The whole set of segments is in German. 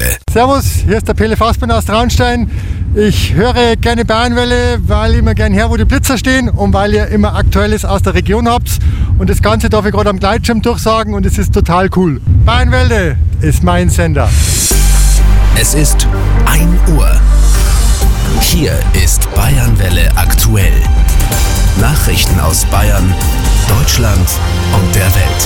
Bayernwelle. Servus, hier ist der Pele Fassbinder aus Traunstein. Ich höre gerne Bayernwelle, weil ich immer gerne her, wo die Blitzer stehen und weil ihr immer Aktuelles aus der Region habt. Und das Ganze darf ich gerade am Gleitschirm durchsagen und es ist total cool. Bayernwelle ist mein Sender. Es ist 1 Uhr. Hier ist Bayernwelle aktuell. Nachrichten aus Bayern, Deutschland und der Welt.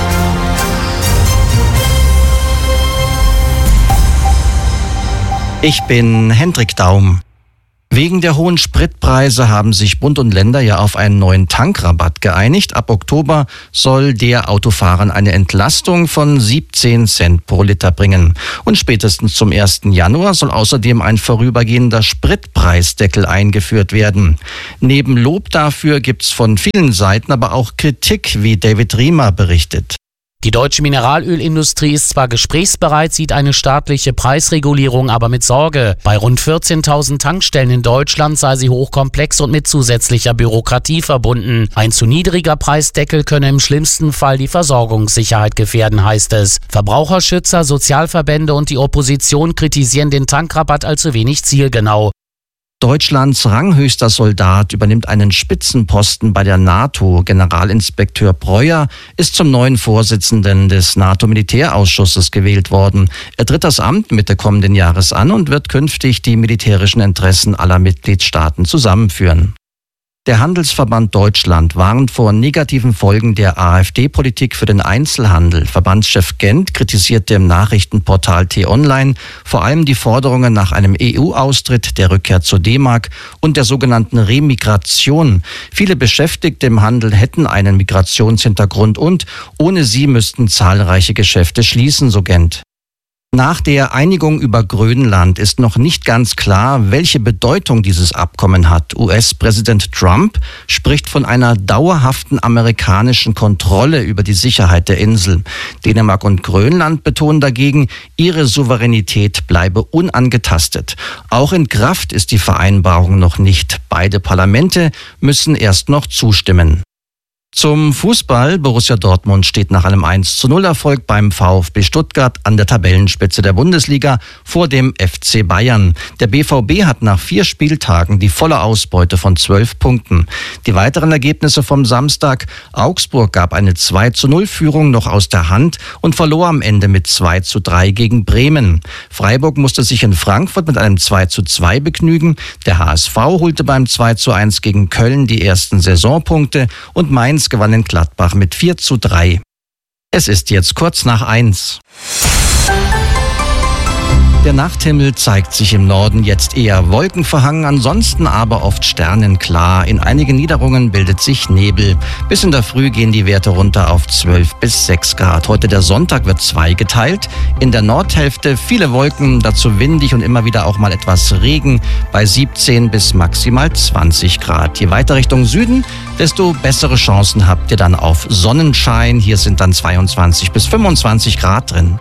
Ich bin Hendrik Daum. Wegen der hohen Spritpreise haben sich Bund und Länder ja auf einen neuen Tankrabatt geeinigt. Ab Oktober soll der Autofahrern eine Entlastung von 17 Cent pro Liter bringen. Und spätestens zum 1. Januar soll außerdem ein vorübergehender Spritpreisdeckel eingeführt werden. Neben Lob dafür gibt's von vielen Seiten aber auch Kritik, wie David Riemer berichtet. Die deutsche Mineralölindustrie ist zwar gesprächsbereit, sieht eine staatliche Preisregulierung aber mit Sorge. Bei rund 14.000 Tankstellen in Deutschland sei sie hochkomplex und mit zusätzlicher Bürokratie verbunden. Ein zu niedriger Preisdeckel könne im schlimmsten Fall die Versorgungssicherheit gefährden, heißt es. Verbraucherschützer, Sozialverbände und die Opposition kritisieren den Tankrabatt als zu wenig zielgenau. Deutschlands ranghöchster Soldat übernimmt einen Spitzenposten bei der NATO. Generalinspekteur Breuer ist zum neuen Vorsitzenden des NATO-Militärausschusses gewählt worden. Er tritt das Amt Mitte kommenden Jahres an und wird künftig die militärischen Interessen aller Mitgliedstaaten zusammenführen. Der Handelsverband Deutschland warnt vor negativen Folgen der AfD-Politik für den Einzelhandel. Verbandschef Gent kritisierte im Nachrichtenportal T-Online vor allem die Forderungen nach einem EU-Austritt, der Rückkehr zur D-Mark und der sogenannten Remigration. Viele Beschäftigte im Handel hätten einen Migrationshintergrund und ohne sie müssten zahlreiche Geschäfte schließen, so Gent. Nach der Einigung über Grönland ist noch nicht ganz klar, welche Bedeutung dieses Abkommen hat. US-Präsident Trump spricht von einer dauerhaften amerikanischen Kontrolle über die Sicherheit der Insel. Dänemark und Grönland betonen dagegen, ihre Souveränität bleibe unangetastet. Auch in Kraft ist die Vereinbarung noch nicht. Beide Parlamente müssen erst noch zustimmen. Zum Fußball. Borussia Dortmund steht nach einem 1:0-Erfolg beim VfB Stuttgart an der Tabellenspitze der Bundesliga vor dem FC Bayern. Der BVB hat nach 4 Spieltagen die volle Ausbeute von 12 Punkten. Die weiteren Ergebnisse vom Samstag. Augsburg gab eine 2:0-Führung noch aus der Hand und verlor am Ende mit 2:3 gegen Bremen. Freiburg musste sich in Frankfurt mit einem 2:2 begnügen. Der HSV holte beim 2:1 gegen Köln die ersten Saisonpunkte und Mainz gewann in Gladbach mit 4:3. Es ist jetzt kurz nach 1. Der Nachthimmel zeigt sich im Norden jetzt eher wolkenverhangen, ansonsten aber oft sternenklar. In einigen Niederungen bildet sich Nebel. Bis in der Früh gehen die Werte runter auf 12 bis 6 Grad. Heute der Sonntag wird zweigeteilt. In der Nordhälfte viele Wolken, dazu windig und immer wieder auch mal etwas Regen bei 17 bis maximal 20 Grad. Je weiter Richtung Süden, desto bessere Chancen habt ihr dann auf Sonnenschein. Hier sind dann 22 bis 25 Grad drin.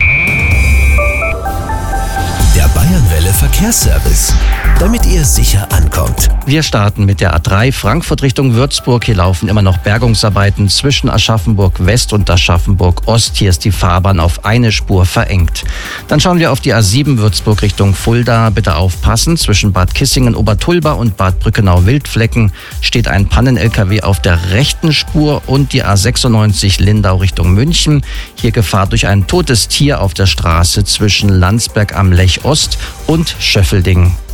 Der Bayernwelle Verkehrsservice, damit ihr sicher ankommt. Wir starten mit der A3 Frankfurt Richtung Würzburg. Hier laufen immer noch Bergungsarbeiten zwischen Aschaffenburg West und Aschaffenburg Ost. Hier ist die Fahrbahn auf eine Spur verengt. Dann schauen wir auf die A7 Würzburg Richtung Fulda. Bitte aufpassen, zwischen Bad Kissingen-Obertulba und Bad Brückenau-Wildflecken steht ein Pannen-LKW auf der rechten Spur und die A96 Lindau Richtung München. Hier Gefahr durch ein totes Tier auf der Straße zwischen Landsberg am Lech Ost und Schöffelding.